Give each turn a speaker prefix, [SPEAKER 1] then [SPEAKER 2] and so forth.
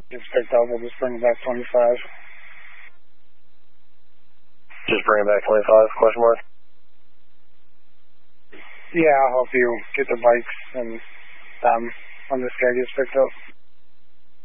[SPEAKER 1] gets picked up, we'll just bring it back 25.
[SPEAKER 2] Just bring it back 25, question mark?
[SPEAKER 1] Yeah, I'll help you get the bikes and when this guy gets picked up.